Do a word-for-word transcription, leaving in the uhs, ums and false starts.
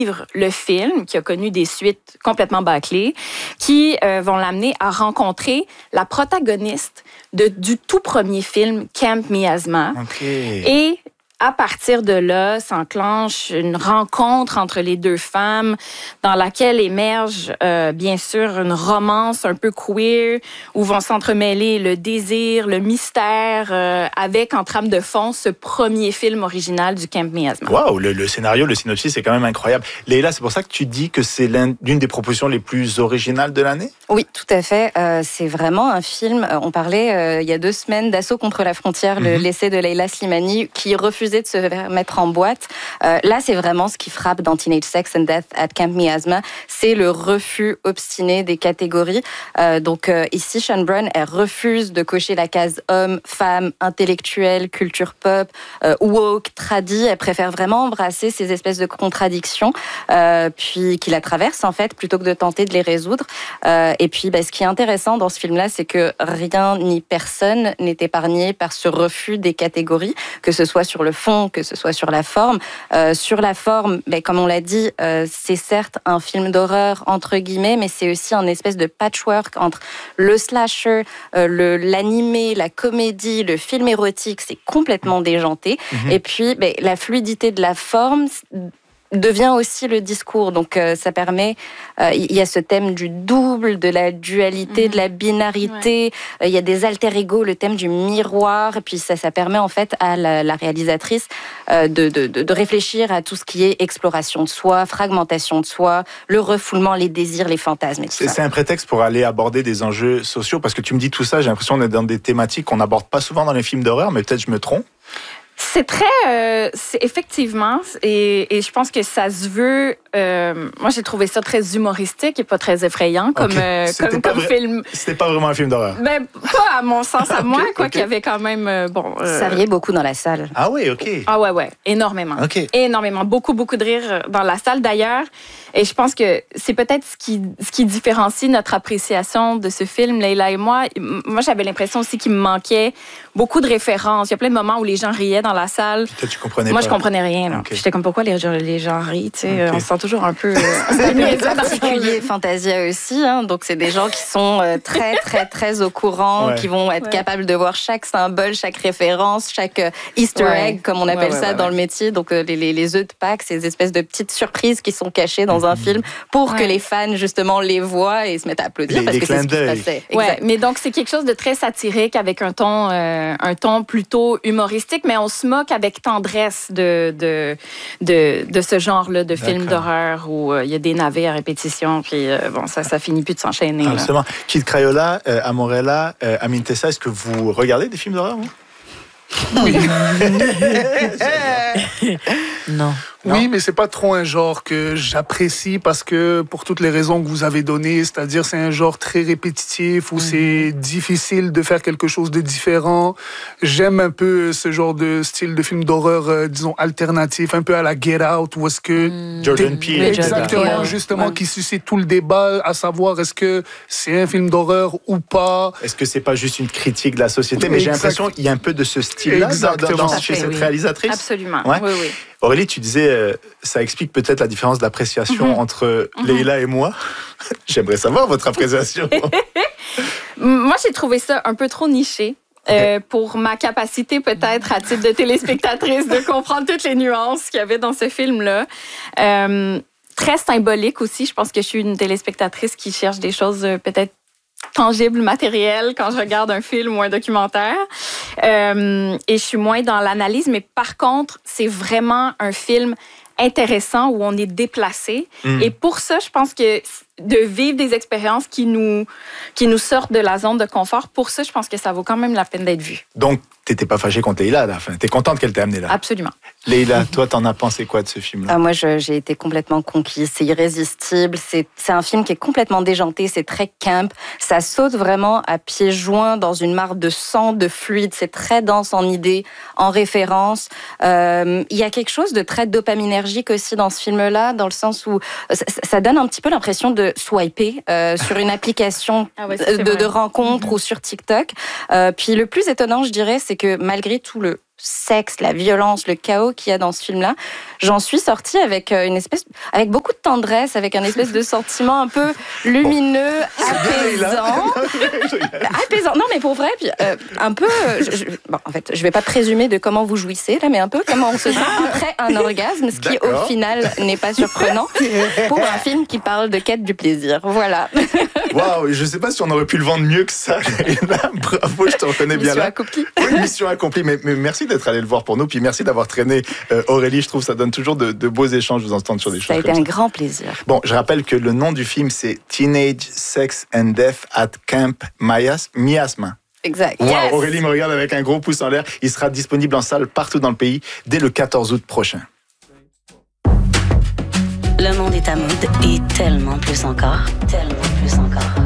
le film, qui a connu des suites complètement bâclées, qui euh, vont l'amener à rencontrer la protagoniste de, du tout premier film, Camp Miasma. Okay. Et à partir de là, s'enclenche une rencontre entre les deux femmes dans laquelle émerge, euh, bien sûr, une romance un peu queer où vont s'entremêler le désir, le mystère, euh, avec en trame de fond ce premier film original du Camp Miasma. Waouh, le, le scénario, le synopsis, c'est quand même incroyable. Leïla, c'est pour ça que tu dis que c'est l'une des propositions les plus originales de l'année? Oui, tout à fait. Euh, c'est vraiment un film. On parlait euh, il y a deux semaines d'Assaut contre la frontière, mm-hmm. le, l'essai de Leïla Slimani, qui refusait de se mettre en boîte. Euh, là, c'est vraiment ce qui frappe dans Teenage Sex and Death at Camp Miasma, c'est le refus obstiné des catégories. Euh, donc euh, ici, Sean Brown, elle refuse de cocher la case homme, femme, intellectuel, culture pop, euh, woke, tradi. Elle préfère vraiment embrasser ces espèces de contradictions, euh, puis qui la traversent en fait, plutôt que de tenter de les résoudre. Euh, et puis, bah, ce qui est intéressant dans ce film-là, c'est que rien ni personne n'est épargné par ce refus des catégories, que ce soit sur le fond, que ce soit sur la forme. Euh, sur la forme, ben, comme on l'a dit, euh, c'est certes un film d'horreur, entre guillemets, mais c'est aussi un espèce de patchwork entre le slasher, euh, le, l'animé, la comédie, le film érotique, c'est complètement déjanté. Mmh. Et puis, ben, la fluidité de la forme devient aussi le discours. Donc, euh, ça permet... Euh, il y a ce thème du double, de la dualité, mmh. de la binarité. Il ouais. euh, y a des alter-ego, le thème du miroir. Et puis, ça, ça permet en fait à la, la réalisatrice euh, de, de, de réfléchir à tout ce qui est exploration de soi, fragmentation de soi, le refoulement, les désirs, les fantasmes et tout c'est, ça. C'est un prétexte pour aller aborder des enjeux sociaux. Parce que tu me dis tout ça, j'ai l'impression d'être dans des thématiques qu'on n'aborde pas souvent dans les films d'horreur, mais peut-être je me trompe. C'est très... Euh, c'est effectivement, et, et je pense que ça se veut... Euh, moi, j'ai trouvé ça très humoristique et pas très effrayant comme, okay. euh, comme, comme vrai, film. C'était pas vraiment un film d'horreur? Ben, pas à mon sens, à okay, moi, quoi okay. qu'il y avait quand même... Euh, bon, euh... Ça riait beaucoup dans la salle. Ah oui, OK. Ah ouais, ouais, énormément. Okay. Énormément. Beaucoup, beaucoup de rire dans la salle, d'ailleurs. Et je pense que c'est peut-être ce qui, ce qui différencie notre appréciation de ce film, Leïla et moi. Moi, j'avais l'impression aussi qu'il me manquait beaucoup de références. Il y a plein de moments où les gens riaient dans la salle. Puis toi, tu comprenais moi, pas. je comprenais rien. Okay. J'étais comme, pourquoi les, les gens rient? Tu sais, okay. On se sent toujours un peu... C'est un milieu particulier, Fantasia aussi. Hein, donc, c'est des gens qui sont euh, très, très, très au courant, ouais. qui vont être ouais. capables de voir chaque symbole, chaque référence, chaque euh, Easter ouais. egg, comme on appelle ouais, ouais, ça ouais, dans ouais. le métier. Donc, euh, les, les, les œufs de Pâques, ces espèces de petites surprises qui sont cachées dans un film pour ouais. que les fans, justement, les voient et se mettent à applaudir les, parce les que c'est ce qui se passait. Ouais, mais donc, c'est quelque chose de très satirique avec un ton, euh, un ton plutôt humoristique, mais on se moque avec tendresse de, de, de, de ce genre-là de film d'horreur où il euh, y a des navets à répétition, puis euh, bon, ça, ça finit plus de s'enchaîner. Ah, justement. Kid Crayola, euh, Amorella, euh, Amin Tessa, est-ce que vous regardez des films d'horreur, vous? Oui. Non. Non. Oui, mais c'est pas trop un genre que j'apprécie parce que pour toutes les raisons que vous avez données, c'est-à-dire c'est un genre très répétitif où mmh. c'est difficile de faire quelque chose de différent. J'aime un peu ce genre de style de film d'horreur, euh, disons alternatif, un peu à la Get Out, où est-ce que mmh. Jordan Peele, exactement, yeah. justement, ouais. qui suscite tout le débat à savoir est-ce que c'est un film d'horreur ou pas. Est-ce que c'est pas juste une critique de la société? Mais exact. J'ai l'impression qu'il y a un peu de ce style-là exactement. dans, dans, chez cette oui. réalisatrice. Absolument. Ouais. Oui, oui. Aurélie, tu disais, euh, ça explique peut-être la différence d'appréciation mm-hmm. entre mm-hmm. Leïla et moi. J'aimerais savoir votre appréciation. Moi, j'ai trouvé ça un peu trop niché. Euh, pour ma capacité peut-être à titre de téléspectatrice de comprendre toutes les nuances qu'il y avait dans ce film-là. Euh, très symbolique aussi. Je pense que je suis une téléspectatrice qui cherche des choses euh, peut-être tangible, matériel quand je regarde un film ou un documentaire. Euh, et je suis moins dans l'analyse, mais par contre, c'est vraiment un film intéressant où on est déplacé. Mm. Et pour ça, je pense que de vivre des expériences qui nous, qui nous sortent de la zone de confort, pour ça, je pense que ça vaut quand même la peine d'être vu. Donc, t'étais pas fâchée contre Leïla à la fin. T'es contente qu'elle t'ait amenée là? Absolument. Leïla, toi, t'en as pensé quoi de ce film-là? Ah, moi, je, j'ai été complètement conquise. C'est irrésistible. C'est, c'est un film qui est complètement déjanté. C'est très camp. Ça saute vraiment à pieds joints dans une mare de sang, de fluide. C'est très dense en idées, en références. Euh, il y a quelque chose de très dopaminergique aussi dans ce film-là, dans le sens où ça, ça donne un petit peu l'impression de swiper euh, sur une application ah ouais, de, de rencontre mm-hmm. ou sur TikTok. Euh, puis le plus étonnant, je dirais, c'est que malgré tout le sexe, la violence, le chaos qu'il y a dans ce film-là, j'en suis sortie avec une espèce, avec beaucoup de tendresse, avec un espèce de sentiment un peu lumineux, bon. apaisant. apaisant. Non, mais pour vrai, puis, euh, un peu. Je, je, bon, en fait, je vais pas présumer de comment vous jouissez là, mais un peu comment on se sent après un orgasme, ce qui D'accord. au final n'est pas surprenant pour un film qui parle de quête du plaisir. Voilà. Waouh, je sais pas si on aurait pu le vendre mieux que ça. Là, bravo, je te reconnais bien Mission là. accomplie. Oui, mission accomplie. Mais, mais merci d'être allé le voir pour nous, puis merci d'avoir traîné euh, Aurélie. Je trouve que ça donne toujours de, de beaux échanges, vous entendre sur des Ça choses a été comme un ça. grand plaisir. Bon, je rappelle que le nom du film, c'est Teenage Sex and Death at Camp Mias- Miasma. Exact. Wow, Yes. Aurélie me regarde avec un gros pouce en l'air. Il sera disponible en salle partout dans le pays dès le quatorze août prochain. Le monde est à mode et tellement plus encore, tellement plus encore.